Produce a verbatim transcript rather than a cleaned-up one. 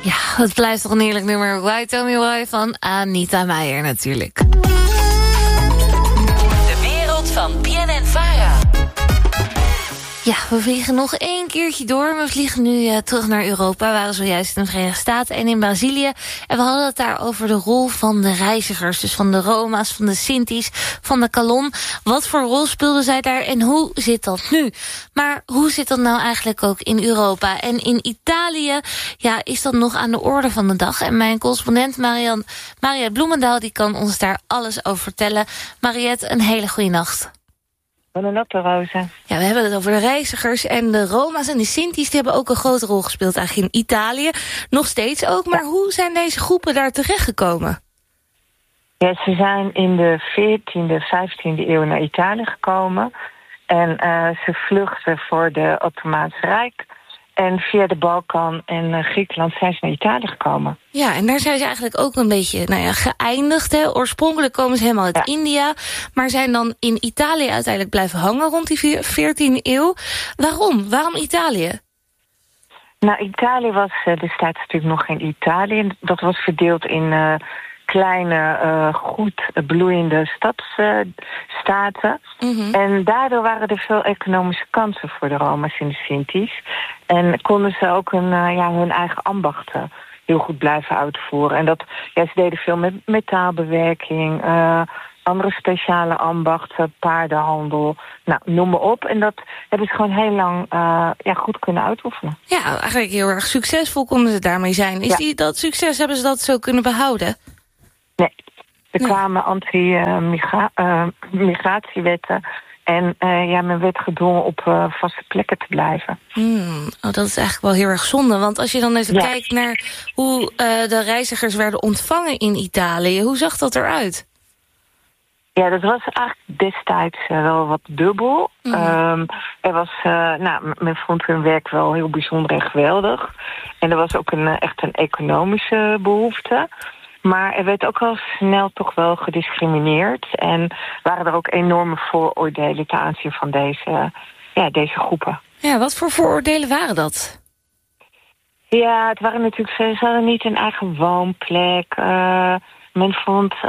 Ja, het blijft toch een heerlijk nummer. Why Tell Me Why van Anita Meijer natuurlijk. De wereld van B N N Vara. Ja, we vliegen nog één keertje door. We vliegen nu uh, terug naar Europa. We waren zojuist in de Verenigde Staten en in Brazilië. En we hadden het daar over de rol van de reizigers. Dus van de Roma's, van de Sinti's, van de Kalon. Wat voor rol speelden zij daar en hoe zit dat nu? Maar hoe zit dat nou eigenlijk ook in Europa? En in Italië ja, is dat nog aan de orde van de dag. En mijn correspondent Marianne, Mariette Bloemendaal die kan ons daar alles over vertellen. Mariette, een hele goede nacht. Buonanotte, Rosa. Ja, we hebben het over de reizigers en de Roma's en de Sinti's. Die hebben ook een grote rol gespeeld eigenlijk in Italië. Nog steeds ook, maar ja. Hoe zijn deze groepen daar terechtgekomen? Ja, ze zijn in de veertiende, vijftiende eeuw naar Italië gekomen. En uh, ze vluchten voor de Ottomaanse Rijk. En via de Balkan en uh, Griekenland zijn ze naar Italië gekomen. Ja, en daar zijn ze eigenlijk ook een beetje nou ja, geëindigd. Hè? Oorspronkelijk komen ze helemaal uit ja. India. Maar zijn dan in Italië uiteindelijk blijven hangen rond die veertiende eeuw. Waarom? Waarom Italië? Nou, Italië was uh, destijds natuurlijk nog geen Italië. Dat was verdeeld in uh, kleine, uh, goed bloeiende stadstaten. Uh, mm-hmm. En daardoor waren er veel economische kansen voor de Roma's en de Sinti's. En konden ze ook hun, uh, ja, hun eigen ambachten heel goed blijven uitvoeren. En dat, ja, ze deden veel met metaalbewerking, uh, andere speciale ambachten, paardenhandel, nou, noem maar op. En dat hebben ze gewoon heel lang uh, ja, goed kunnen uitoefenen. Ja, eigenlijk heel erg succesvol konden ze daarmee zijn. Is ja. die, dat succes, hebben ze dat zo kunnen behouden? Nee, er nee. kwamen anti-migratiewetten. En uh, ja, men werd gedwongen op uh, vaste plekken te blijven. Hmm, oh, dat is eigenlijk wel heel erg zonde. Want als je dan even ja. kijkt naar hoe uh, de reizigers werden ontvangen in Italië, hoe zag dat eruit? Ja, dat was eigenlijk destijds uh, wel wat dubbel. Mm-hmm. Um, er was, uh, nou, men vond hun werk wel heel bijzonder en geweldig. En er was ook een, echt een economische behoefte. Maar er werd ook al snel toch wel gediscrimineerd. En waren er ook enorme vooroordelen ten aanzien van deze, ja, deze groepen. Ja, wat voor vooroordelen waren dat? Ja, het waren natuurlijk, ze hadden niet een eigen woonplek. Uh, men vond uh,